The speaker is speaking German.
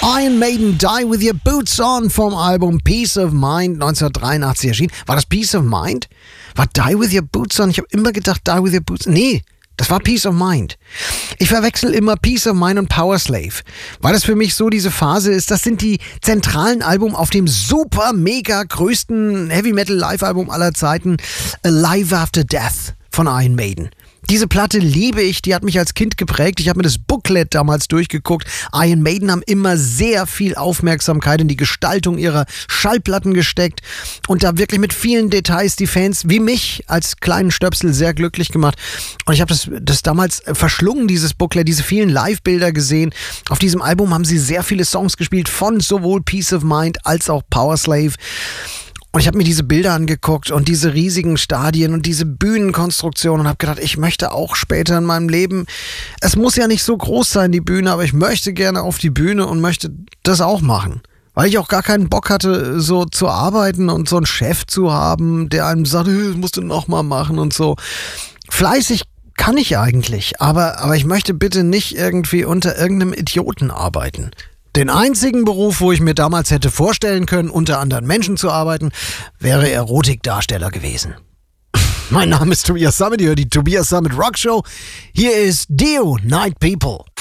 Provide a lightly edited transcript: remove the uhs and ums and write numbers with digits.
Iron Maiden, Die With Your Boots On vom Album Peace of Mind, 1983 erschienen. War das Peace of Mind? War Die With Your Boots On? Ich habe immer gedacht, Die With Your Boots... Nee, das war Peace of Mind. Ich verwechsel immer Peace of Mind und Power Slave, weil das für mich so diese Phase ist. Das sind die zentralen Alben auf dem super, mega größten Heavy-Metal-Live-Album aller Zeiten, Alive After Death von Iron Maiden. Diese Platte liebe ich, die hat mich als Kind geprägt. Ich habe mir das Booklet damals durchgeguckt. Iron Maiden haben immer sehr viel Aufmerksamkeit in die Gestaltung ihrer Schallplatten gesteckt und da wirklich mit vielen Details die Fans wie mich als kleinen Stöpsel sehr glücklich gemacht. Und ich habe das damals verschlungen, dieses Booklet, diese vielen Live-Bilder gesehen. Auf diesem Album haben sie sehr viele Songs gespielt von sowohl Peace of Mind als auch Power Slave. Und ich habe mir diese Bilder angeguckt und diese riesigen Stadien und diese Bühnenkonstruktion und habe gedacht, ich möchte auch später in meinem Leben, es muss ja nicht so groß sein, die Bühne, aber ich möchte gerne auf die Bühne und möchte das auch machen. Weil ich auch gar keinen Bock hatte, so zu arbeiten und so einen Chef zu haben, der einem sagt, das musst du nochmal machen und so. Fleißig kann ich eigentlich, aber ich möchte bitte nicht irgendwie unter irgendeinem Idioten arbeiten. Den einzigen Beruf, wo ich mir damals hätte vorstellen können, unter anderen Menschen zu arbeiten, wäre Erotikdarsteller gewesen. Mein Name ist Tobias Sammet, ihr hört die Tobias Sammet Rock Show. Hier ist Dio, Night People.